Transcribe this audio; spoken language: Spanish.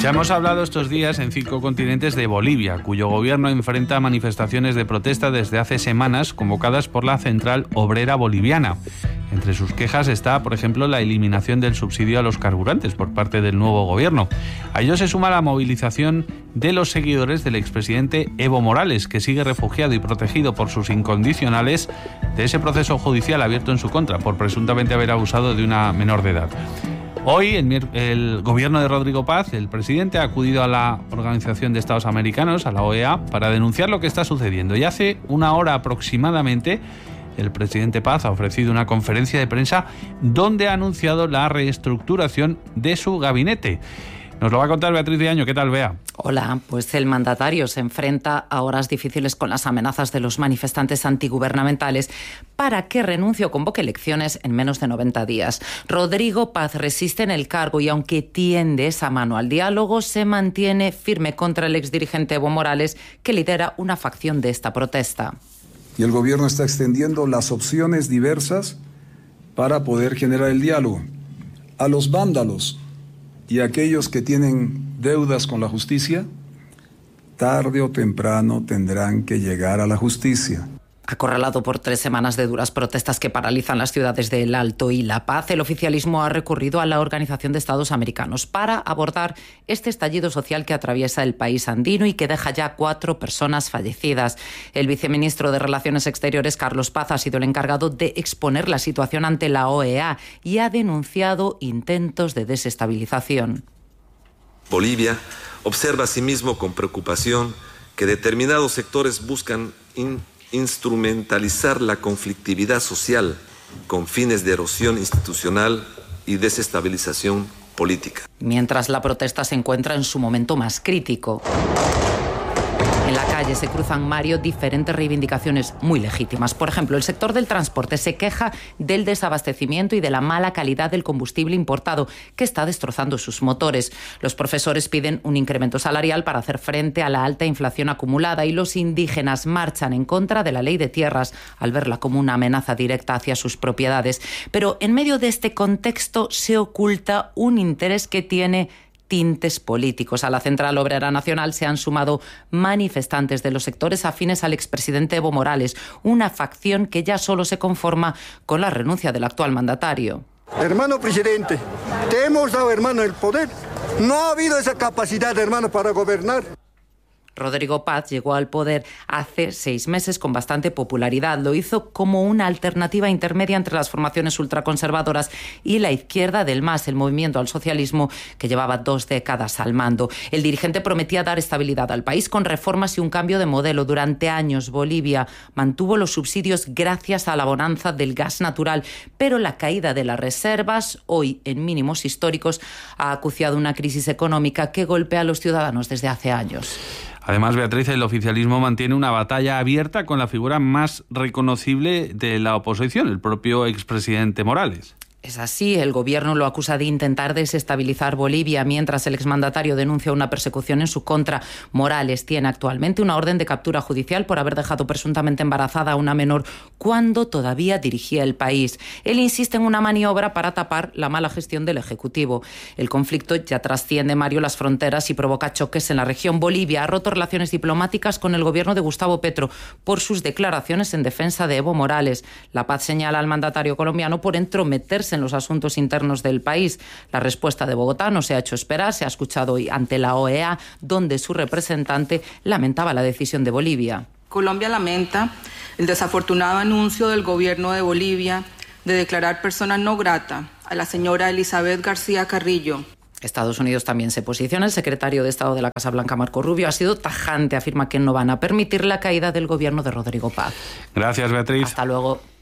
Ya hemos hablado estos días en 5 continentes de Bolivia, cuyo gobierno enfrenta manifestaciones de protesta desde hace semanas convocadas por la Central Obrera Boliviana. Entre sus quejas está, por ejemplo, la eliminación del subsidio a los carburantes por parte del nuevo gobierno. A ello se suma la movilización de los seguidores del expresidente Evo Morales, que sigue refugiado y protegido por sus incondicionales de ese proceso judicial abierto en su contra por presuntamente haber abusado de una menor de edad. Hoy el gobierno de Rodrigo Paz, el presidente, ha acudido a la Organización de Estados Americanos, a la OEA, para denunciar lo que está sucediendo. Y hace una hora aproximadamente, el presidente Paz ha ofrecido una conferencia de prensa donde ha anunciado la reestructuración de su gabinete. Nos lo va a contar Beatriz de Año. ¿Qué tal, Bea? Hola, pues el mandatario se enfrenta a horas difíciles con las amenazas de los manifestantes antigubernamentales para que renuncie o convoque elecciones en menos de 90 días. Rodrigo Paz resiste en el cargo y aunque tiende esa mano al diálogo, se mantiene firme contra el exdirigente Evo Morales, que lidera una facción de esta protesta. Y el gobierno está extendiendo las opciones diversas para poder generar el diálogo. A los vándalos y aquellos que tienen deudas con la justicia, tarde o temprano tendrán que llegar a la justicia. Acorralado por 3 semanas de duras protestas que paralizan las ciudades de El Alto y La Paz, el oficialismo ha recurrido a la Organización de Estados Americanos para abordar este estallido social que atraviesa el país andino y que deja ya 4 personas fallecidas. El viceministro de Relaciones Exteriores, Carlos Paz, ha sido el encargado de exponer la situación ante la OEA y ha denunciado intentos de desestabilización. Bolivia observa asimismo con preocupación que determinados sectores buscan instrumentalizar la conflictividad social con fines de erosión institucional y desestabilización política. Mientras la protesta se encuentra en su momento más crítico. En la calle se cruzan, Mario, diferentes reivindicaciones muy legítimas. Por ejemplo, el sector del transporte se queja del desabastecimiento y de la mala calidad del combustible importado, que está destrozando sus motores. Los profesores piden un incremento salarial para hacer frente a la alta inflación acumulada y los indígenas marchan en contra de la ley de tierras al verla como una amenaza directa hacia sus propiedades. Pero en medio de este contexto se oculta un interés que tiene tintes políticos. A la Central Obrera Nacional se han sumado manifestantes de los sectores afines al expresidente Evo Morales, una facción que ya solo se conforma con la renuncia del actual mandatario. Hermano presidente, te hemos dado, hermano, el poder. No ha habido esa capacidad, hermano, para gobernar. Rodrigo Paz llegó al poder hace 6 meses con bastante popularidad. Lo hizo como una alternativa intermedia entre las formaciones ultraconservadoras y la izquierda del MAS, el movimiento al socialismo que llevaba 2 décadas al mando. El dirigente prometía dar estabilidad al país con reformas y un cambio de modelo. Durante años Bolivia mantuvo los subsidios gracias a la bonanza del gas natural, pero la caída de las reservas, hoy en mínimos históricos, ha acuciado una crisis económica que golpea a los ciudadanos desde hace años. Además, Beatriz, el oficialismo mantiene una batalla abierta con la figura más reconocible de la oposición, el propio expresidente Morales. Es así, el gobierno lo acusa de intentar desestabilizar Bolivia, mientras el exmandatario denuncia una persecución en su contra. Morales tiene actualmente una orden de captura judicial por haber dejado presuntamente embarazada a una menor cuando todavía dirigía el país. Él insiste en una maniobra para tapar la mala gestión del Ejecutivo. El conflicto ya trasciende, Mario, las fronteras y provoca choques en la región. Bolivia ha roto relaciones diplomáticas con el gobierno de Gustavo Petro por sus declaraciones en defensa de Evo Morales. La Paz señala al mandatario colombiano por entrometerse en los asuntos internos del país. La respuesta de Bogotá no se ha hecho esperar, se ha escuchado hoy ante la OEA, donde su representante lamentaba la decisión de Bolivia. Colombia lamenta el desafortunado anuncio del gobierno de Bolivia de declarar persona no grata a la señora Elizabeth García Carrillo. Estados Unidos también se posiciona. El secretario de Estado de la Casa Blanca, Marco Rubio, ha sido tajante, afirma que no van a permitir la caída del gobierno de Rodrigo Paz. Gracias, Beatriz. Hasta luego.